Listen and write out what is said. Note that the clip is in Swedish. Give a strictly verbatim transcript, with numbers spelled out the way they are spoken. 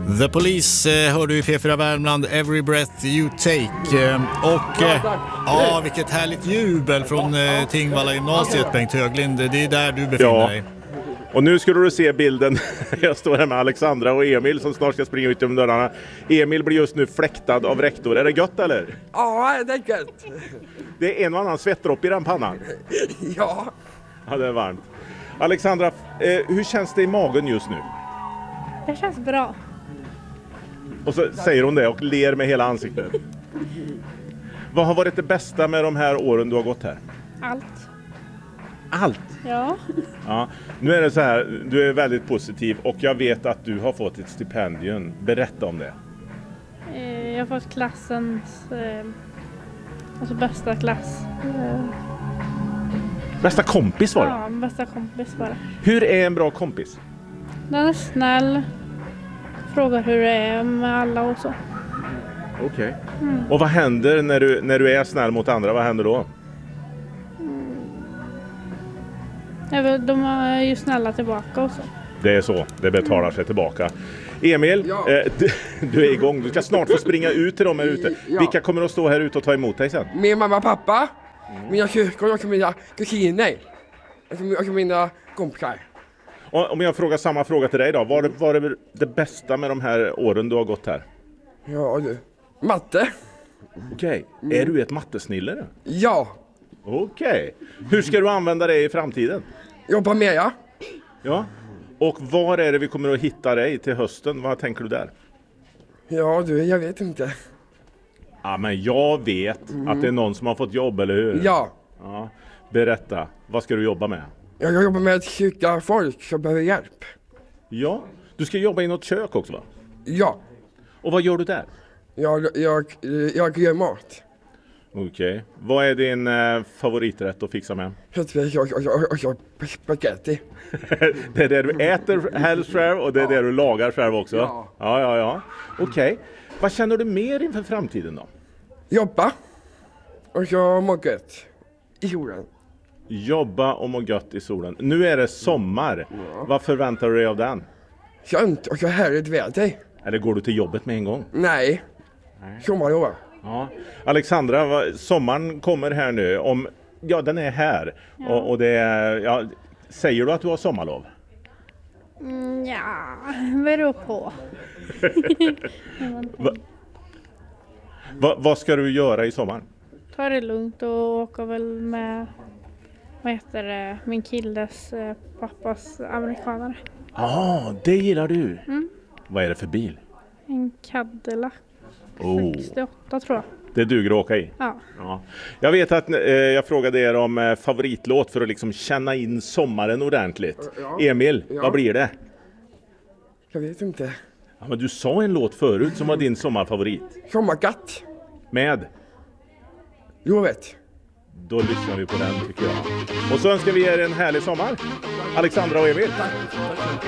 The Police eh, hör du i P fyra Värmland, Every Breath You Take. Eh, och eh, ja, vilket härligt jubel från eh, Tingvalla gymnasiet, Bengt Höglind. Det är där du befinner Ja. dig. Och nu skulle du se bilden. Jag står här med Alexandra och Emil som snart ska springa ut genom dörrarna. Emil blir just nu fläktad av rektor. Är det gött eller? Ja, det är gött. Det är en och annan svettdropp i den pannan. Ja. Ja, det är varmt. Alexandra, eh, hur känns det i magen just nu? Det känns bra. Och så säger hon det och ler med hela ansiktet. Vad har varit det bästa med de här åren du har gått här? Allt. Allt? Ja. Ja. Nu är det så här, du är väldigt positiv och jag vet att du har fått ett stipendium. Berätta om det. Eh, Jag har fått klassens eh, alltså bästa klass. Eh, Bästa kompis var det? Ja, bästa kompis var det. Hur är en bra kompis? Den är snäll. Frågar hur det är med alla och så. Okej. Okay. Mm. Och vad händer när du, när du är snäll mot andra? Vad händer då? Jag vet, de är ju snälla tillbaka och så. Det är så, det betalar sig tillbaka. Emil, Ja. eh, du, du är igång. Du ska snart få springa ut till dem här ute. Ja. Vilka kommer att stå här ute och ta emot dig sen? Min mamma och pappa, mina syskon och mina kusiner. Och mina kompisar. Och om jag frågar samma fråga till dig då. Vad var det, det bästa med de här åren du har gått här? Ja du. Matte. Okej, okay. Är du ett mattesnille? Ja. Okej. Okay. Hur ska du använda det i framtiden? Jobba med ja. Ja. Och var är det vi kommer att hitta dig till hösten? Vad tänker du där? Ja du, jag vet inte. Ja, men jag vet mm. att det är någon som har fått jobb, eller hur? Ja. Ja. Berätta, vad ska du jobba med? Jag jobbar med att skicka folk som behöver hjälp. Ja, du ska jobba i något kök också va? Ja. Och vad gör du där? Jag, jag, jag gör mat. Okej. Okay. Vad är din eh, favoriträtt att fixa med? Jag, jag, jag, jag, jag spaghetti. Det är det du äter helst själv och det är ja. det du lagar själv också? Ja. Ja, ja, ja. Okej. Okay. Vad känner du mer inför framtiden då? Jobba. Och så må gött i solen. Jobba och må gött i solen. Nu är det sommar. Ja. Vad förväntar du dig av den? Skönt och så härligt väder. Eller går du till jobbet med en gång? Nej. Nej. Sommarlov. Ja. Alexandra, vad, sommaren kommer här nu. Om, ja, den är här. Ja. Och, och det är, ja, säger du att du har sommarlov? Mm, ja, beror på. Va, va, vad ska du göra i sommar? Ta det lugnt och åka väl med, vad heter det, min killes eh, pappas amerikanare. Ja, ah, det gillar du. Mm. Vad är det för bil? En Cadillac. Oh. sextioåtta tror jag. Det duger att åka i? Ja. Ja. Jag vet att eh, jag frågade er om eh, favoritlåt för att liksom känna in sommaren ordentligt. Ja. Emil, ja. Vad blir det? Jag vet inte. Ja, men du sa en låt förut som var din sommarfavorit. Sommarkatt. Med? Lovet. Då lyssnar vi på den tycker jag. Och så önskar vi er en härlig sommar. Alexandra och Emil. Tack.